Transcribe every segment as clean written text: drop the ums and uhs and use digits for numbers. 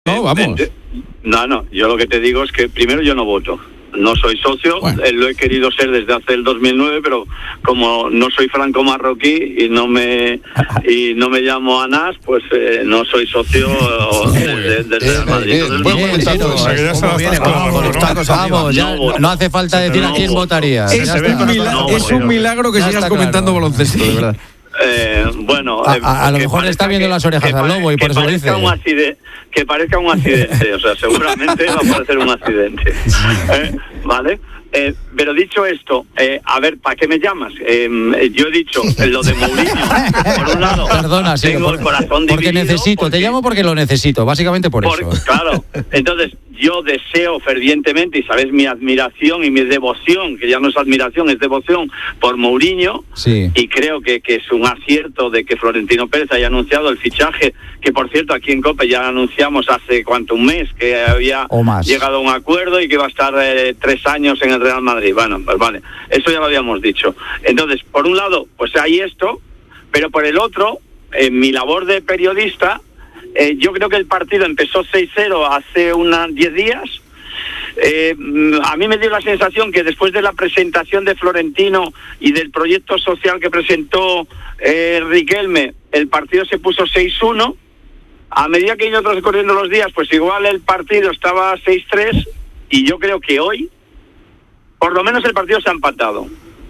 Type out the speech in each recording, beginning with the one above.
No, vamos. No, yo lo que te digo es que primero yo no voto. No soy socio, bueno. Lo he querido ser desde hace el 2009, pero como no soy franco-marroquí y no me llamo Anas, pues no soy socio del Real Madrid. Vamos, ya no hace falta decir a quién votaría. Es un milagro que sigas comentando baloncesto, de verdad. Bueno, a lo mejor le está viendo las orejas al lobo y por eso lo dice. Que parezca un accidente, o sea, seguramente va a parecer un accidente. ¿Vale? Pero dicho esto, a ver, ¿para qué me llamas? Yo he dicho lo de Mourinho. Por un lado, perdona, sí, tengo el corazón porque dividido. te llamo porque lo necesito, básicamente por eso. Claro, entonces yo deseo fervientemente, y sabes mi admiración y mi devoción, que ya no es admiración, es devoción por Mourinho, sí. Y creo que es un acierto de que Florentino Pérez haya anunciado el fichaje, que por cierto aquí en COPE ya anunciamos hace un mes que había llegado a un acuerdo y que va a estar 3 años en el Real Madrid. Bueno, pues vale, eso ya lo habíamos dicho. Entonces, por un lado, pues hay esto, pero por el otro, en mi labor de periodista, yo creo que el partido empezó 6-0 hace unos 10 días. A mí me dio la sensación que después de la presentación de Florentino y del proyecto social que presentó Riquelme, el partido se puso 6-1. A medida que iban transcurriendo los días, pues igual el partido estaba 6-3, y yo creo que hoy, por lo menos el partido se ha empatado.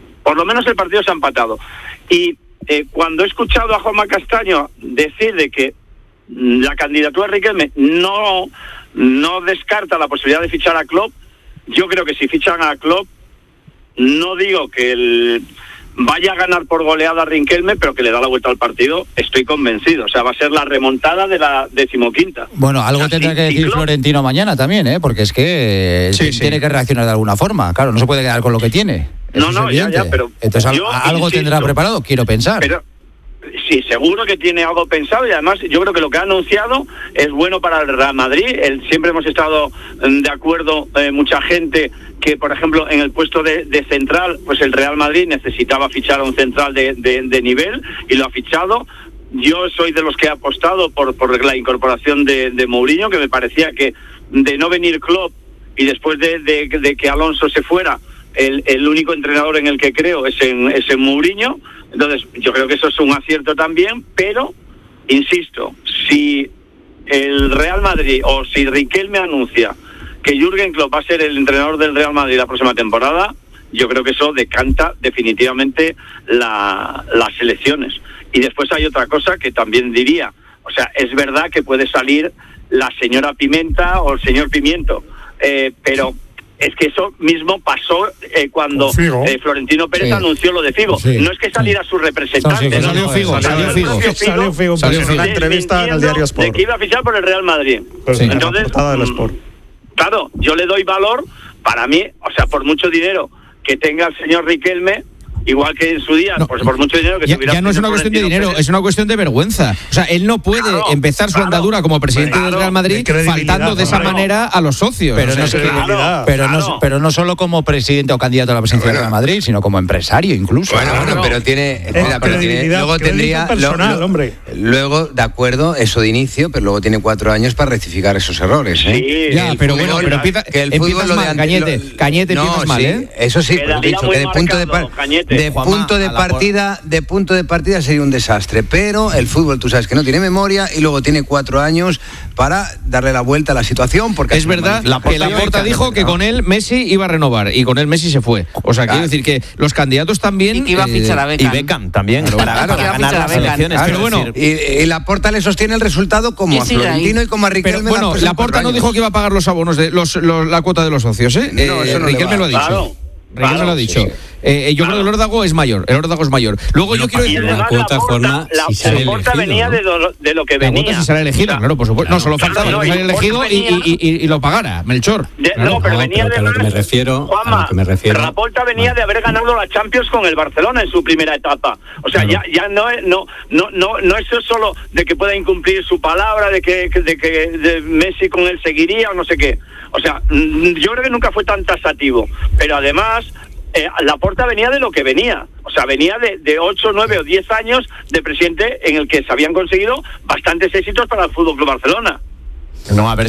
Y cuando he escuchado a Juanma Castaño decir de que la candidatura de Riquelme no descarta la posibilidad de fichar a Klopp, yo creo que si fichan a Klopp, no digo que vaya a ganar por goleada a Riquelme, pero que le da la vuelta al partido, estoy convencido. O sea, va a ser la remontada de la 15ª. Bueno, algo tendrá que decir Florentino mañana también, porque es que tiene que reaccionar de alguna forma. Claro, no se puede quedar con lo que tiene. Ya, pero entonces algo tendrá preparado, quiero pensar. Pero sí, seguro que tiene algo pensado, y además yo creo que lo que ha anunciado es bueno para el Real Madrid. Siempre hemos estado de acuerdo, mucha gente, que por ejemplo en el puesto de central, pues el Real Madrid necesitaba fichar a un central de nivel, y lo ha fichado. Yo soy de los que he apostado por la incorporación de Mourinho, que me parecía que de no venir Klopp y después de que Alonso se fuera, el único entrenador en el que creo es en Mourinho. Entonces yo creo que eso es un acierto también, pero insisto, si el Real Madrid o si Riquelme anuncia que Jürgen Klopp va a ser el entrenador del Real Madrid la próxima temporada, yo creo que eso decanta definitivamente las elecciones. Y después hay otra cosa que también diría, o sea, es verdad que puede salir la señora Pimenta o el señor Pimiento, pero es que eso mismo pasó cuando Florentino Pérez anunció lo de Figo. Sí. No es que saliera su representante. Salió Figo. En una entrevista en el diario Sport. De que iba a fichar por el Real Madrid. Entonces, claro, yo le doy valor, para mí, o sea, por mucho dinero que tenga el señor Riquelme, igual que en su día, pues por mucho dinero que tuviera. Ya no es una cuestión de dinero, es una cuestión de vergüenza. O sea, él no puede empezar su andadura como presidente del Real Madrid faltando de esa manera a los socios. Pero no solo como presidente o candidato a la presidencia del Real Madrid, sino como empresario incluso. Pero tiene luego tendría personal, hombre. Luego, de acuerdo, eso de inicio, pero luego tiene 4 años para rectificar esos errores. Sí, ya, pero bueno, que el fútbol lo de Cañete empiezas mal, Eso sí, pero he dicho que de punto de partida sería un desastre, pero el fútbol, tú sabes que no tiene memoria, y luego tiene 4 años para darle la vuelta a la situación, porque es verdad que Laporta dijo que con él Messi iba a renovar, y con él Messi se fue. O sea, quiero decir que los candidatos también, y que iba a fichar a Beckham. Y Beckham también, para ganar las elecciones. Pero bueno, y Laporta le sostiene el resultado como a Florentino y como a Riquelme. Pero bueno, Laporta no dijo que iba a pagar los abonos de la cuota de los socios, No, eso no Riquelme lo ha dicho. Riquelme lo ha dicho. Yo creo que el órdago es mayor. Luego yo quiero decir una cosa, la Porta venía de lo que venía. La cuota si será elegido, claro, por supuesto. No, solo faltaba que saliera elegido y lo pagara, Melchor. Pero venía de... A lo que me refiero... La Porta venía de haber ganado la Champions con el Barcelona en su primera etapa. O sea, ya no es solo de que pueda incumplir su palabra, de que Messi con él seguiría o no sé qué. O sea, yo creo que nunca fue tan taxativo. Pero además, Laporta venía de lo que venía. O sea, venía de 8, 9 o 10 años de presidente en el que se habían conseguido bastantes éxitos para el Fútbol Club Barcelona. No, a ver